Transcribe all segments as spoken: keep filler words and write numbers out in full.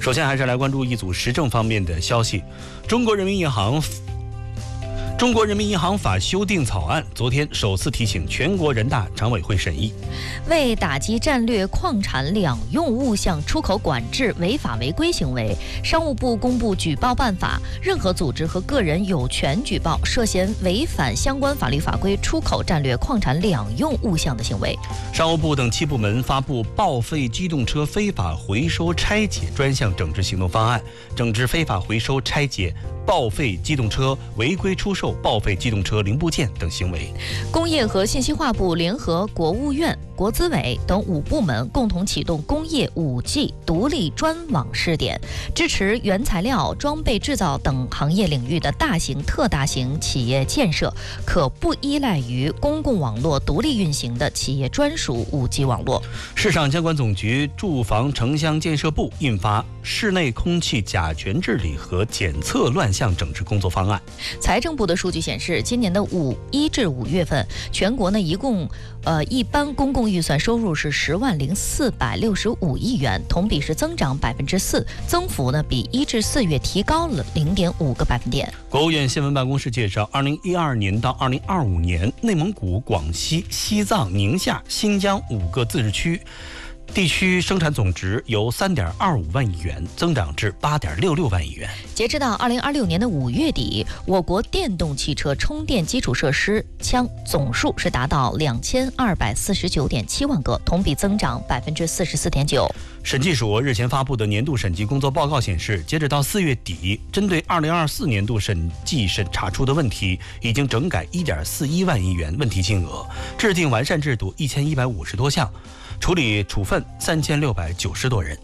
首先还是来关注一组时政方面的消息。中国人民银行中国人民银行法修订草案昨天首次提请全国人大常委会审议。 为打击战略矿产两用物项出口管制违法违规行为，商务部公布举报办法，任何组织和个人有权举报涉嫌违反相关法律法规出口战略矿产两用物项的行为。 商务部等七部门发布报废机动车非法回收拆解专项整治行动方案，整治非法回收拆解报废机动车、违规出售报废机动车零部件等行为。 工业和信息化部联合国务院、国资委等五部门共同启动工业 五 G 独立专网试点，支持原材料、装备制造等行业领域的大型、特大型企业建设可不依赖于公共网络独立运行的企业专属 五 G 网络。 市场监管总局住房城乡建设部印发室内空气甲醛治理和检测乱象整治工作方案。 财政部的数据显示，今年的五一至五月份，全国呢一共呃一般公共预算收入是十万零四百六十五亿元，同比是增长百分之四，增幅呢比一至四月提高了零点五个百分点。 国务院新闻办公室介绍，二零一二年到二零二五年，内蒙古、广西、西藏、宁夏、新疆五个自治区地区生产总值由三点二五万亿元增长至八点六六万亿元。 截至到二零二六年的五月底，我国电动汽车充电基础设施枪总数是达到两千二百四十九点七万个，同比增长百分之四十四点九。 审计署日前发布的年度审计工作报告显示，截止到四月底，针对二零二四年度审计审查出的问题，已经整改一点四一万亿元问题金额，制定完善制度一千一百五十多项，处理处分三千六百九十多人。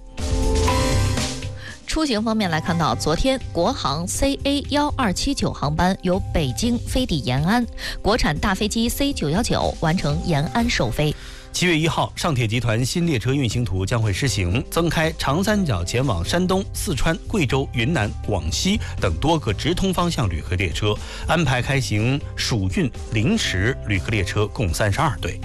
出行方面来看到，昨天国航 C A 一二七九航班由北京飞抵延安，国产大飞机 C 九一九完成延安首飞。 七月一号，上铁集团新列车运行图将会施行，增开长三角前往山东、四川、贵州、云南、广西等多个直通方向旅客列车，安排开行蜀运临时旅客列车共三十二对。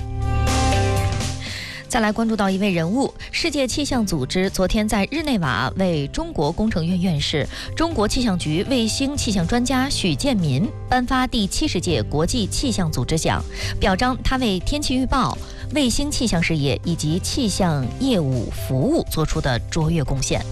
再来关注到一位人物，世界气象组织昨天在日内瓦为中国工程院院士、中国气象局卫星气象专家许建民颁发第七十届国际气象组织奖，表彰他为天气预报、卫星气象事业以及气象业务服务做出的卓越贡献。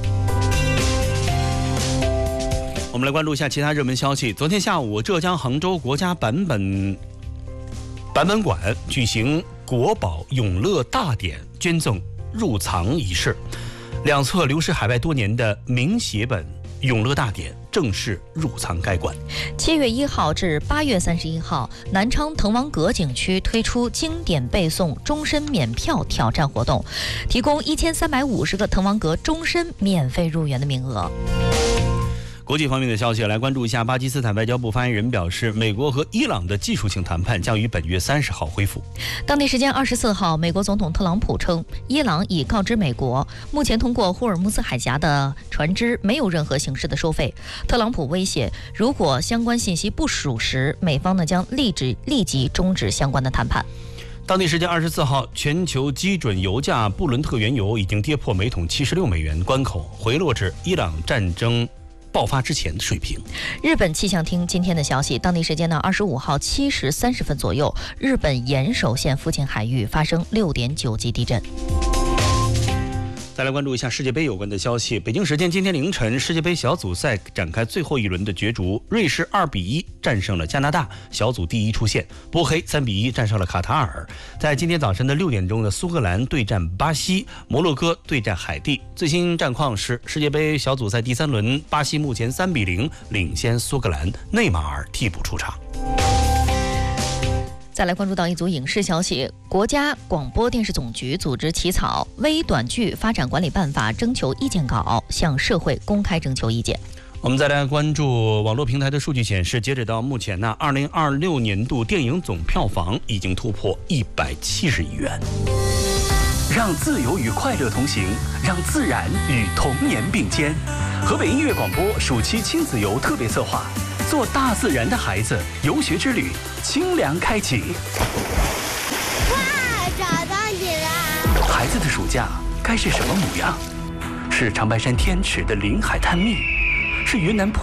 我们来关注一下其他热门消息。昨天下午，浙江杭州国家版本版本馆举行国宝永乐大典捐赠入藏仪式，两册流失海外多年的名写本《永乐大典》正式入藏该馆。 七月一号至八月三十一号，南昌滕王阁景区推出经典背诵终身免票挑战活动，提供一千三百五十个滕王阁终身免费入园的名额。 国际方面的消息，来关注一下。巴基斯坦外交部发言人表示，美国和伊朗的技术性谈判将于本月三十号恢复。 当地时间二十四号，美国总统特朗普称，伊朗已告知美国，目前通过霍尔木兹海峡的船只没有任何形式的收费。特朗普威胁，如果相关信息不属实，美方呢将立即立即终止相关的谈判。 当地时间二十四号，全球基准油价布伦特原油已经跌破每桶七十六美元关口，回落至伊朗战争爆发之前的水平。 日本气象厅今天的消息，当地时间呢二十五号七时三十分左右，日本岩手县附近海域发生六点九级地震。 再来关注一下世界杯有关的消息。北京时间今天凌晨，世界杯小组赛展开最后一轮的角逐，瑞士二比一战胜了加拿大，小组第一出线；波黑三比一战胜了卡塔尔。在今天早晨的六点钟的苏格兰对战巴西，摩洛哥对战海地。最新战况是世界杯小组赛第三轮，巴西目前三比零领先苏格兰，内马尔替补出场。 再来关注到一组影视消息，国家广播电视总局组织起草微短剧发展管理办法征求意见稿，向社会公开征求意见。 我们再来关注网络平台的数据显示，截止到目前呢，二零二六年度电影总票房已经突破一百七十亿元。 让自由与快乐同行，让自然与童年并肩。河北音乐广播暑期亲子游特别策划，做大自然的孩子，游学之旅清凉开启。 哇，找到你了！ 孩子的暑假该是什么模样？ 是长白山天池的临海探秘，是云南普